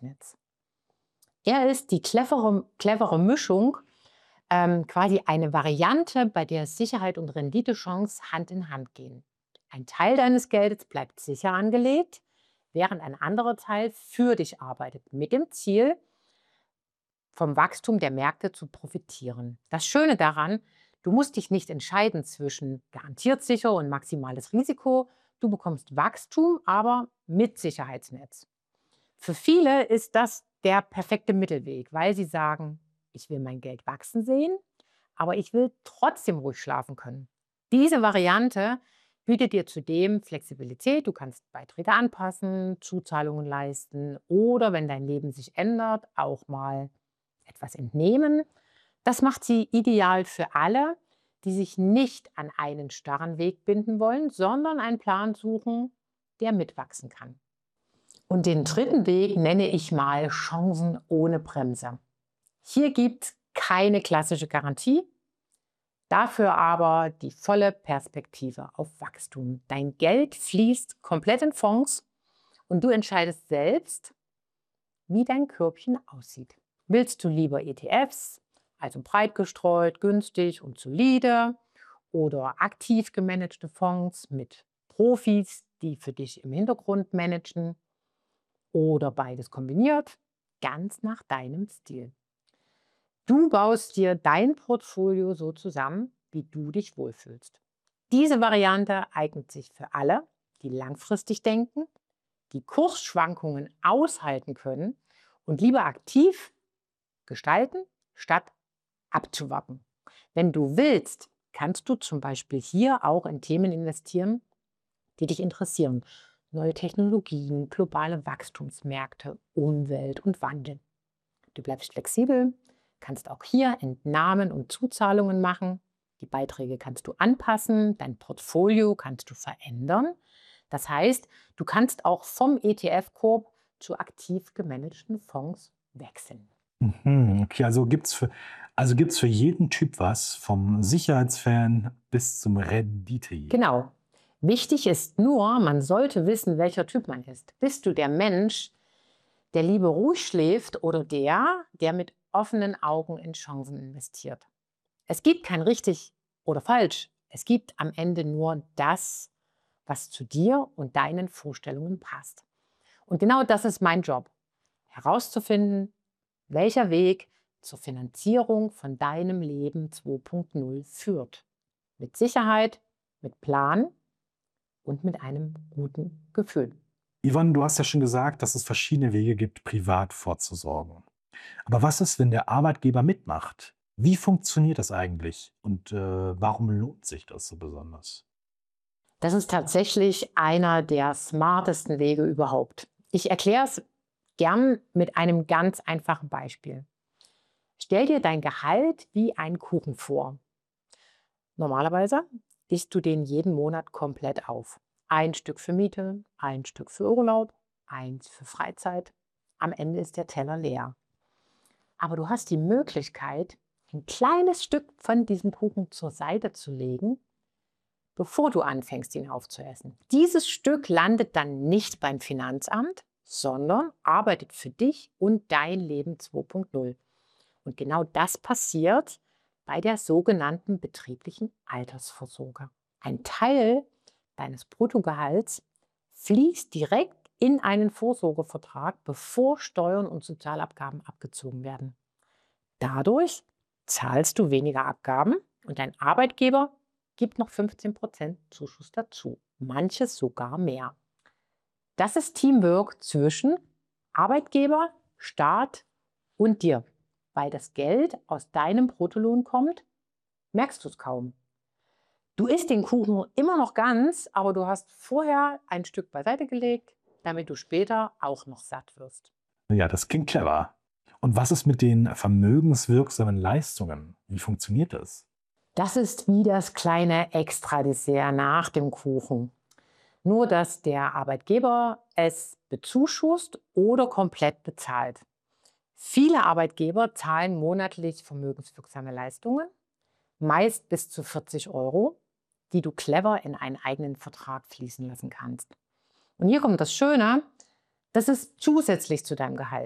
Sicherheitsnetz. Er ist die clevere Mischung, quasi eine Variante, bei der Sicherheit und Renditechance Hand in Hand gehen. Ein Teil deines Geldes bleibt sicher angelegt, während ein anderer Teil für dich arbeitet, mit dem Ziel, vom Wachstum der Märkte zu profitieren. Das Schöne daran, du musst dich nicht entscheiden zwischen garantiert sicher und maximales Risiko. Du bekommst Wachstum, aber mit Sicherheitsnetz. Für viele ist das der perfekte Mittelweg, weil sie sagen, ich will mein Geld wachsen sehen, aber ich will trotzdem ruhig schlafen können. Diese Variante bietet dir zudem Flexibilität. Du kannst Beiträge anpassen, Zuzahlungen leisten oder, wenn dein Leben sich ändert, auch mal etwas entnehmen. Das macht sie ideal für alle, die sich nicht an einen starren Weg binden wollen, sondern einen Plan suchen, der mitwachsen kann. Und den dritten Weg nenne ich mal Chancen ohne Bremse. Hier gibt es keine klassische Garantie, dafür aber die volle Perspektive auf Wachstum. Dein Geld fließt komplett in Fonds und du entscheidest selbst, wie dein Körbchen aussieht. Willst du lieber ETFs, also breit gestreut, günstig und solide, oder aktiv gemanagte Fonds mit Profis, die für dich im Hintergrund managen, oder beides kombiniert, ganz nach deinem Stil. Du baust dir dein Portfolio so zusammen, wie du dich wohlfühlst. Diese Variante eignet sich für alle, die langfristig denken, die Kursschwankungen aushalten können und lieber aktiv gestalten, statt abzuwarten. Wenn du willst, kannst du zum Beispiel hier auch in Themen investieren, die dich interessieren. Neue Technologien, globale Wachstumsmärkte, Umwelt und Wandel. Du bleibst flexibel, kannst auch hier Entnahmen und Zuzahlungen machen. Die Beiträge kannst du anpassen, dein Portfolio kannst du verändern. Das heißt, du kannst auch vom ETF-Korb zu aktiv gemanagten Fonds wechseln. Mhm, okay, also gibt's für jeden Typ was, vom Sicherheitsfan bis zum Renditejäger. Genau. Wichtig ist nur, man sollte wissen, welcher Typ man ist. Bist du der Mensch, der lieber ruhig schläft, oder der mit offenen Augen in Chancen investiert? Es gibt kein richtig oder falsch. Es gibt am Ende nur das, was zu dir und deinen Vorstellungen passt. Und genau das ist mein Job, herauszufinden, welcher Weg zur Finanzierung von deinem Leben 2.0 führt. Mit Sicherheit, mit Plan und mit einem guten Gefühl. Yvonne, du hast ja schon gesagt, dass es verschiedene Wege gibt, privat vorzusorgen. Aber was ist, wenn der Arbeitgeber mitmacht? Wie funktioniert das eigentlich und warum lohnt sich das so besonders? Das ist tatsächlich einer der smartesten Wege überhaupt. Ich erkläre es gern mit einem ganz einfachen Beispiel. Stell dir dein Gehalt wie einen Kuchen vor. Normalerweise isst du den jeden Monat komplett auf. Ein Stück für Miete, ein Stück für Urlaub, eins für Freizeit. Am Ende ist der Teller leer. Aber du hast die Möglichkeit, ein kleines Stück von diesem Kuchen zur Seite zu legen, bevor du anfängst, ihn aufzuessen. Dieses Stück landet dann nicht beim Finanzamt, sondern arbeitet für dich und dein Leben 2.0. Und genau das passiert bei der sogenannten betrieblichen Altersvorsorge. Ein Teil deines Bruttogehalts fließt direkt in einen Vorsorgevertrag, bevor Steuern und Sozialabgaben abgezogen werden. Dadurch zahlst du weniger Abgaben und dein Arbeitgeber gibt noch 15% Zuschuss dazu, manches sogar mehr. Das ist Teamwork zwischen Arbeitgeber, Staat und dir. Weil das Geld aus deinem Bruttolohn kommt, merkst du es kaum. Du isst den Kuchen immer noch ganz, aber du hast vorher ein Stück beiseite gelegt, damit du später auch noch satt wirst. Ja, das klingt clever. Und was ist mit den vermögenswirksamen Leistungen? Wie funktioniert das? Das ist wie das kleine Extradessert nach dem Kuchen. Nur, dass der Arbeitgeber es bezuschusst oder komplett bezahlt. Viele Arbeitgeber zahlen monatlich vermögenswirksame Leistungen, meist bis zu 40 €, die du clever in einen eigenen Vertrag fließen lassen kannst. Und hier kommt das Schöne, das ist zusätzlich zu deinem Gehalt.